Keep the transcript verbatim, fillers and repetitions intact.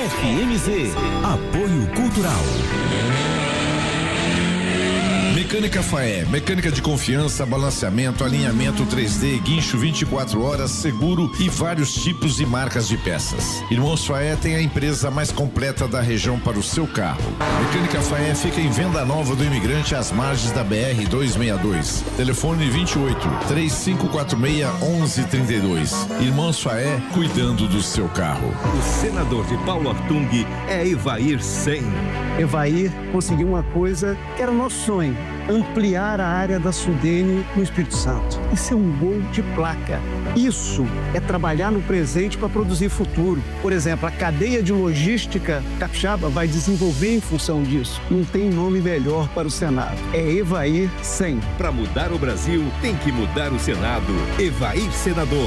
F M Z, apoio cultural. Mecânica Faé, mecânica de confiança, balanceamento, alinhamento três D, guincho vinte e quatro horas, seguro e vários tipos e marcas de peças. Irmãos Faé tem a empresa mais completa da região para o seu carro. Mecânica Faé fica em Venda Nova do Imigrante, às margens da B R duzentos e sessenta e dois. Telefone vinte e oito, três cinco quatro seis, onze trinta e dois. Irmãos Faé, cuidando do seu carro. O senador de Paulo Artung é Evair Cem. Evair conseguiu uma coisa que era o nosso sonho: ampliar a área da Sudene no Espírito Santo. Isso é um gol de placa. Isso é trabalhar no presente para produzir futuro. Por exemplo, a cadeia de logística capixaba vai desenvolver em função disso. Não tem nome melhor para o Senado. É Evair Cem. Para mudar o Brasil, tem que mudar o Senado. Evair Senador.